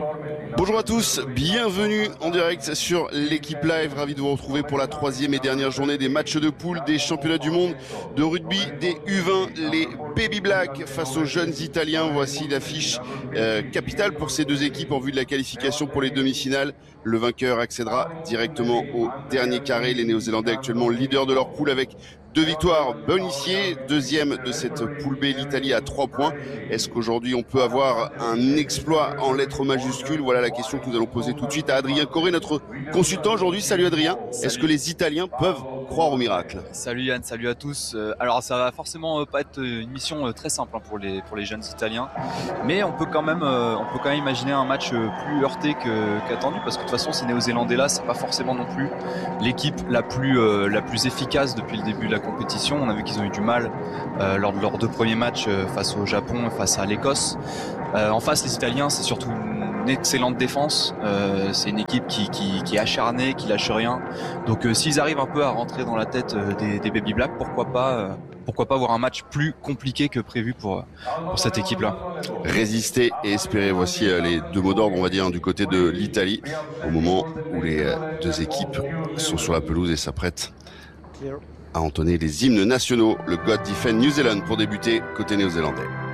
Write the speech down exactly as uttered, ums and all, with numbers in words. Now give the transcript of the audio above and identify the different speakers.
Speaker 1: Bonjour à tous, bienvenue en direct sur l'équipe live, ravi de vous retrouver pour la troisième et dernière journée des matchs de poule des championnats du monde de rugby des U vingt, les Baby Black face aux jeunes Italiens. Voici l'affiche euh, capitale pour ces deux équipes en vue de la qualification pour les demi-finales. Le vainqueur accédera directement au dernier carré. Les Néo-Zélandais actuellement leaders de leur poule avec deux victoires. Bonissier, deuxième de cette poule B, l'Italie à trois points. Est-ce qu'aujourd'hui on peut avoir un exploit en lettres majuscules? Voilà la question que nous allons poser tout de suite à Adrien Corré, notre consultant aujourd'hui. Salut Adrien, est-ce que les Italiens peuvent croire au miracle?
Speaker 2: Salut Yann, salut à tous. Alors ça va forcément pas être une mission très simple pour les, pour les jeunes Italiens, mais on peut quand même, on peut quand même imaginer un match plus heurté que, qu'attendu, parce que de toute façon ces Néo-Zélandais là, c'est pas forcément non plus l'équipe la plus, euh, la plus efficace depuis le début de la compétition. On a vu qu'ils ont eu du mal euh, lors de leurs deux premiers matchs euh, face au Japon, face à l'Écosse. Euh, en face, les Italiens, c'est surtout une excellente défense. Euh, c'est une équipe qui, qui, qui est acharnée, qui lâche rien. Donc, euh, s'ils arrivent un peu à rentrer dans la tête euh, des, des Baby Black, pourquoi pas, euh, pourquoi pas avoir un match plus compliqué que prévu pour, pour cette équipe-là.
Speaker 1: Résister et espérer, voici euh, les deux mots d'ordre, on va dire, du côté de l'Italie, au moment où les euh, deux équipes sont sur la pelouse et s'apprêtent à entonner les hymnes nationaux. Le God Defend New Zealand pour débuter côté néo-zélandais.